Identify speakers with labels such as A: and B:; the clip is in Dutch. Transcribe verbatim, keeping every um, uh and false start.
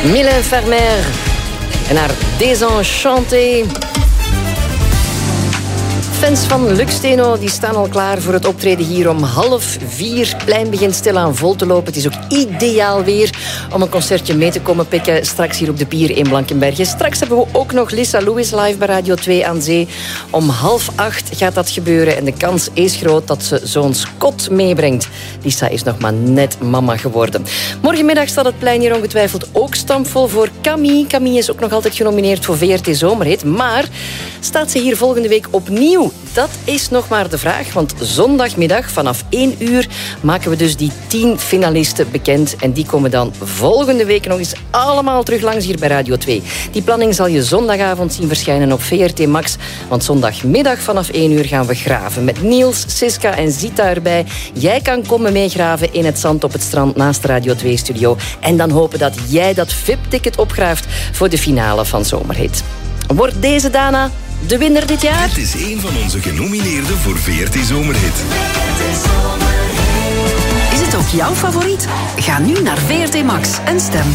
A: Mylène Farmer en haar Désenchanté. Fans van Lux Steno die staan al klaar voor het optreden hier om half vier. Plein begint stilaan vol te lopen. Het is ook ideaal weer om een concertje mee te komen pikken. Straks hier op de Pier in Blankenberge. Straks hebben we ook nog Lisa Lewis live bij Radio twee aan Zee. Om half acht gaat dat gebeuren. En de kans is groot dat ze zo'n Scott meebrengt. Lisa is nog maar net mama geworden. Morgenmiddag staat het plein hier ongetwijfeld ook stampvol voor Camille. Camille is ook nog altijd genomineerd voor V R T Zomerhit. Maar staat ze hier volgende week opnieuw? Dat is nog maar de vraag, want zondagmiddag vanaf één uur maken we dus die tien finalisten bekend. En die komen dan volgende week nog eens allemaal terug langs hier bij Radio twee. Die planning zal je zondagavond zien verschijnen op V R T Max. Want zondagmiddag vanaf één uur gaan we graven. Met Niels, Siska en Zita erbij. Jij kan komen meegraven in het zand op het strand naast de Radio twee-studio. En dan hopen dat jij dat V I P-ticket opgraaft voor de finale van Zomerhit. Wordt deze Dana de winnaar dit jaar?
B: Het is een van onze genomineerden voor V R T Zomerhit.
C: Is het ook jouw favoriet? Ga nu naar V R T Max en stem.